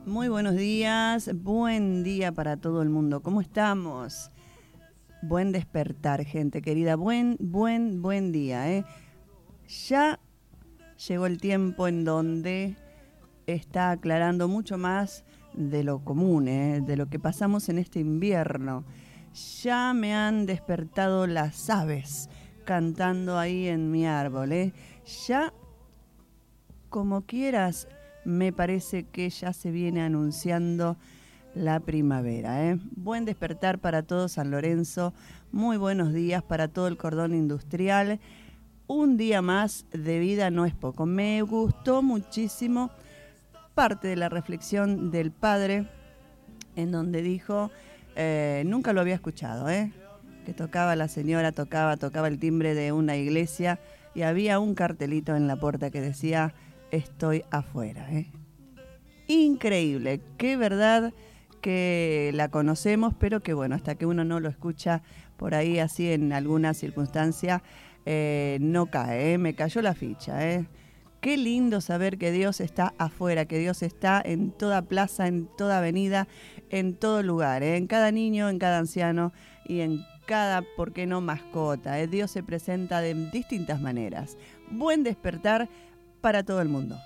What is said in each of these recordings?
Muy buenos días, buen día para todo el mundo. ¿Cómo estamos? Buen despertar, gente querida. Buen día, ¿eh? Ya llegó el tiempo en donde está aclarando mucho más de lo común, ¿eh? De lo que pasamos en este invierno. Ya me han despertado las aves cantando ahí en mi árbol, ¿eh? Ya, como quieras, me parece que ya se viene anunciando la primavera, ¿eh? Buen despertar para todo San Lorenzo, muy buenos días para todo el cordón industrial. Un día más de vida no es poco. Me gustó muchísimo parte de la reflexión del padre, en donde dijo, nunca lo había escuchado, que tocaba la señora, tocaba el timbre de una iglesia y había un cartelito en la puerta que decía, estoy afuera. Increíble, qué verdad que la conocemos, pero que bueno, hasta que uno no lo escucha por ahí así en alguna circunstancia, no cae, me cayó la ficha. Qué lindo saber que Dios está afuera, que Dios está en toda plaza, en toda avenida, en todo lugar, en cada niño, en cada anciano y en cada, ¿por qué no?, mascota. Dios se presenta de distintas maneras. Buen despertar para todo el mundo.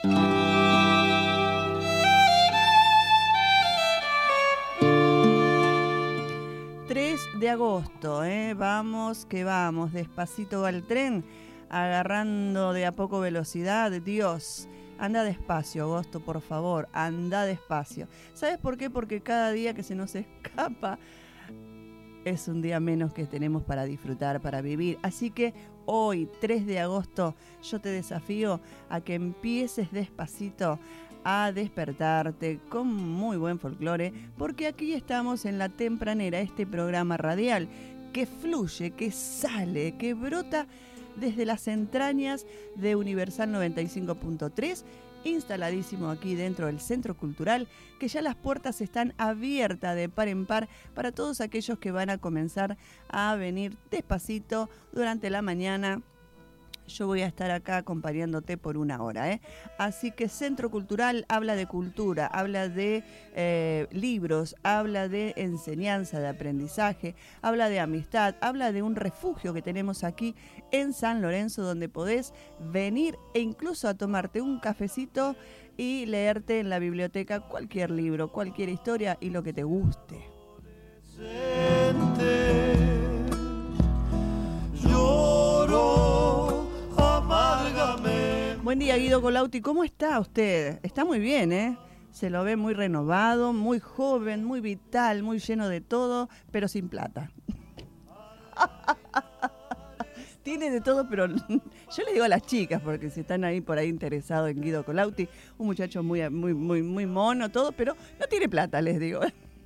3 de agosto, vamos que vamos, despacito va el tren, agarrando de a poco velocidad. Dios, anda despacio, agosto, por favor, anda despacio. ¿Sabes por qué? Porque cada día que se nos escapa es un día menos que tenemos para disfrutar, para vivir. Así que hoy, 3 de agosto, yo te desafío a que empieces despacito a despertarte con muy buen folclore, porque aquí estamos en La Tempranera, este programa radial que fluye, que sale, que brota desde las entrañas de Universal 95.3, instaladísimo aquí dentro del Centro Cultural, que ya las puertas están abiertas de par en par para todos aquellos que van a comenzar a venir despacito durante la mañana. Yo voy a estar acá acompañándote por una hora, Así que Centro Cultural habla de cultura, habla de libros, habla de enseñanza, de aprendizaje, habla de amistad, habla de un refugio que tenemos aquí en San Lorenzo, donde podés venir e incluso a tomarte un cafecito y leerte en la biblioteca cualquier libro, cualquier historia y lo que te guste. Buen día, Guido Colauti, ¿cómo está usted? Está muy bien, Se lo ve muy renovado, muy joven, muy vital, muy lleno de todo, pero sin plata. Tiene de todo, pero yo le digo a las chicas, porque si están ahí por ahí interesados en Guido Colauti, un muchacho muy mono, todo, pero no tiene plata, les digo.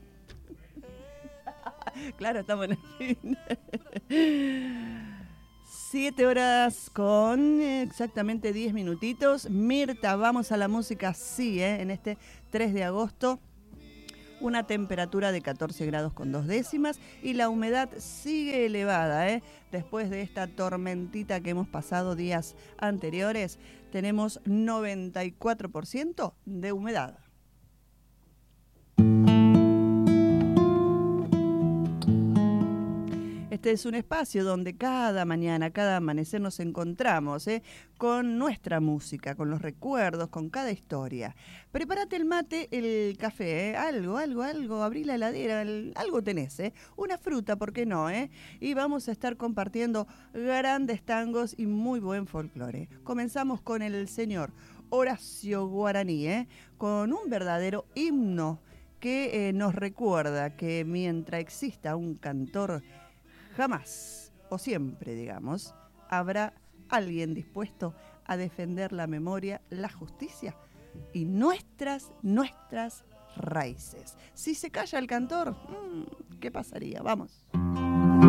Claro, estamos en el fin. 7 horas con exactamente 10 minutitos. Mirta, vamos a la música, sí, en este 3 de agosto. Una temperatura de 14 grados con 2 décimas y la humedad sigue elevada, Después de esta tormentita que hemos pasado días anteriores, tenemos 94% de humedad. Este es un espacio donde cada mañana, cada amanecer nos encontramos con nuestra música, con los recuerdos, con cada historia. Prepárate el mate, el café, algo, abrí la heladera, algo tenés, una fruta, ¿por qué no? Y vamos a estar compartiendo grandes tangos y muy buen folclore. Comenzamos con el señor Horacio Guaraní, con un verdadero himno que nos recuerda que mientras exista un cantor, jamás, o siempre, digamos, habrá alguien dispuesto a defender la memoria, la justicia y nuestras raíces. Si se calla el cantor, ¿qué pasaría? Vamos.